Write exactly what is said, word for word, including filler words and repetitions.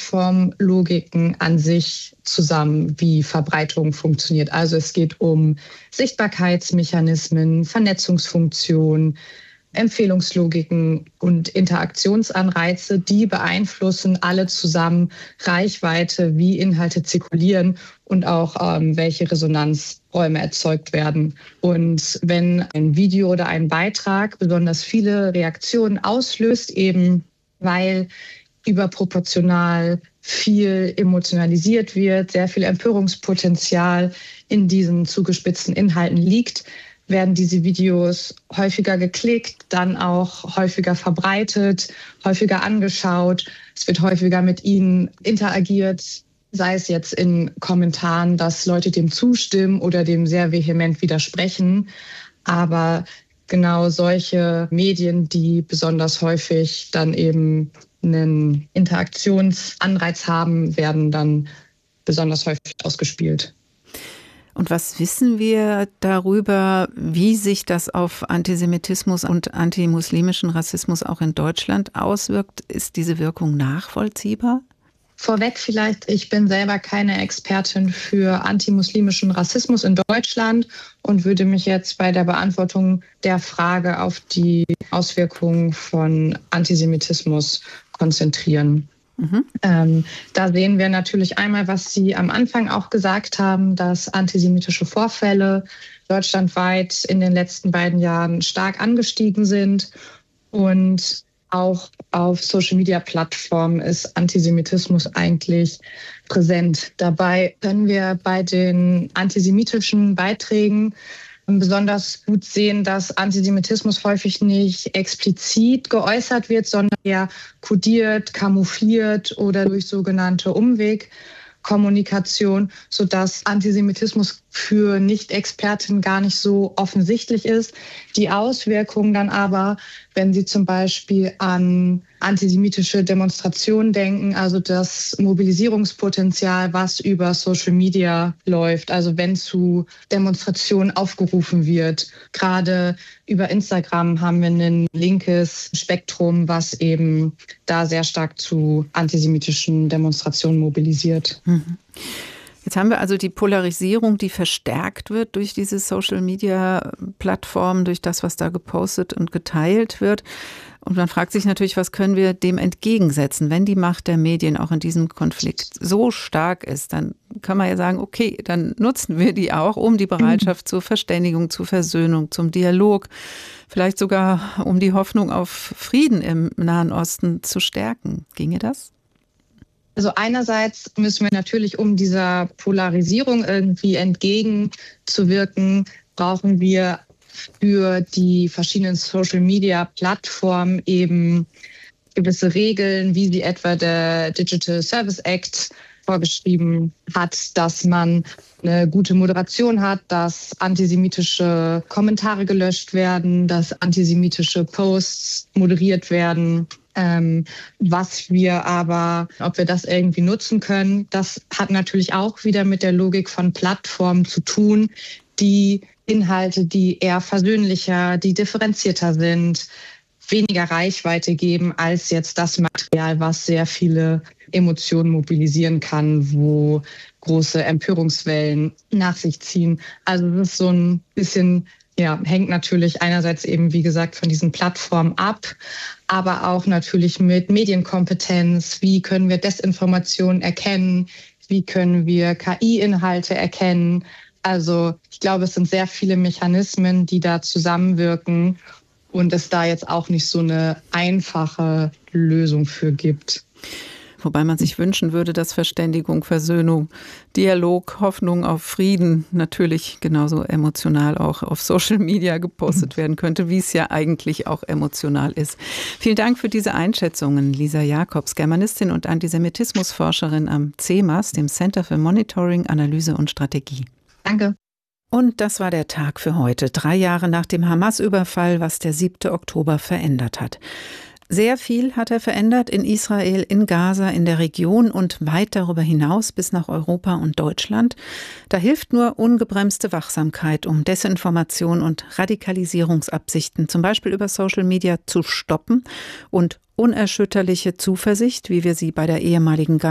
Plattformlogiken an sich zusammen, wie Verbreitung funktioniert. Also es geht um Sichtbarkeitsmechanismen, Vernetzungsfunktionen, Empfehlungslogiken und Interaktionsanreize, die beeinflussen alle zusammen Reichweite, wie Inhalte zirkulieren und auch ähm, welche Resonanzräume erzeugt werden. Und wenn ein Video oder ein Beitrag besonders viele Reaktionen auslöst, eben weil überproportional viel emotionalisiert wird, sehr viel Empörungspotenzial in diesen zugespitzten Inhalten liegt, werden diese Videos häufiger geklickt, dann auch häufiger verbreitet, häufiger angeschaut. Es wird häufiger mit ihnen interagiert, sei es jetzt in Kommentaren, dass Leute dem zustimmen oder dem sehr vehement widersprechen. Aber genau solche Medien, die besonders häufig dann eben einen Interaktionsanreiz haben, werden dann besonders häufig ausgespielt. Und was wissen wir darüber, wie sich das auf Antisemitismus und antimuslimischen Rassismus auch in Deutschland auswirkt? Ist diese Wirkung nachvollziehbar? Vorweg vielleicht, ich bin selber keine Expertin für antimuslimischen Rassismus in Deutschland und würde mich jetzt bei der Beantwortung der Frage auf die Auswirkungen von Antisemitismus konzentrieren. Mhm. Ähm, da sehen wir natürlich einmal, was Sie am Anfang auch gesagt haben, dass antisemitische Vorfälle deutschlandweit in den letzten beiden Jahren stark angestiegen sind. Und auch auf Social-Media-Plattformen ist Antisemitismus eigentlich präsent. Dabei können wir bei den antisemitischen Beiträgen besonders gut sehen, dass Antisemitismus häufig nicht explizit geäußert wird, sondern eher kodiert, camoufliert oder durch sogenannte Umwegkommunikation, sodass Antisemitismus für Nicht-Experten gar nicht so offensichtlich ist. Die Auswirkungen dann aber, wenn Sie zum Beispiel an antisemitische Demonstrationen denken, also das Mobilisierungspotenzial, was über Social Media läuft, also wenn zu Demonstrationen aufgerufen wird. Gerade über Instagram haben wir ein linkes Spektrum, was eben da sehr stark zu antisemitischen Demonstrationen mobilisiert. Mhm. Jetzt haben wir also die Polarisierung, die verstärkt wird durch diese Social-Media-Plattformen, durch das, was da gepostet und geteilt wird. Und man fragt sich natürlich, was können wir dem entgegensetzen? Wenn die Macht der Medien auch in diesem Konflikt so stark ist, dann kann man ja sagen, okay, dann nutzen wir die auch, um die Bereitschaft zur Verständigung, zur Versöhnung, zum Dialog, vielleicht sogar um die Hoffnung auf Frieden im Nahen Osten zu stärken. Ginge das? Also einerseits müssen wir natürlich, um dieser Polarisierung irgendwie entgegenzuwirken, brauchen wir für die verschiedenen Social-Media-Plattformen eben gewisse Regeln, wie sie etwa der Digital Service Act vorgeschrieben hat, dass man eine gute Moderation hat, dass antisemitische Kommentare gelöscht werden, dass antisemitische Posts moderiert werden. Ähm, was wir aber, ob wir das irgendwie nutzen können, das hat natürlich auch wieder mit der Logik von Plattformen zu tun, die Inhalte, die eher versöhnlicher, die differenzierter sind, weniger Reichweite geben als jetzt das Material, was sehr viele Emotionen mobilisieren kann, wo große Empörungswellen nach sich ziehen. Also das ist so ein bisschen, ja, hängt natürlich einerseits eben, wie gesagt, von diesen Plattformen ab, aber auch natürlich mit Medienkompetenz. Wie können wir Desinformation erkennen? Wie können wir K I-Inhalte erkennen? Also ich glaube, es sind sehr viele Mechanismen, die da zusammenwirken und es da jetzt auch nicht so eine einfache Lösung für gibt. Wobei man sich wünschen würde, dass Verständigung, Versöhnung, Dialog, Hoffnung auf Frieden natürlich genauso emotional auch auf Social Media gepostet werden könnte, wie es ja eigentlich auch emotional ist. Vielen Dank für diese Einschätzungen, Lisa Jacobs, Germanistin und Antisemitismusforscherin am C E M A S, dem Center für Monitoring, Analyse und Strategie. Danke. Und das war der Tag für heute, drei Jahre nach dem Hamas-Überfall, was der siebte Oktober verändert hat. Sehr viel hat er verändert in Israel, in Gaza, in der Region und weit darüber hinaus bis nach Europa und Deutschland. Da hilft nur ungebremste Wachsamkeit, um Desinformation und Radikalisierungsabsichten, zum Beispiel über Social Media, zu stoppen und unerschütterliche Zuversicht, wie wir sie bei der ehemaligen